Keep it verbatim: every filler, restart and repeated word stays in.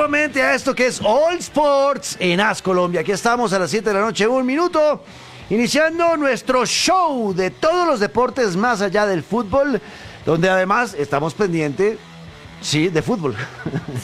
nuevamente a esto que es All Sports en As Colombia. Aquí estamos a las siete de la noche, un minuto, iniciando nuestro show de todos los deportes más allá del fútbol, donde además estamos pendientes, sí, de fútbol.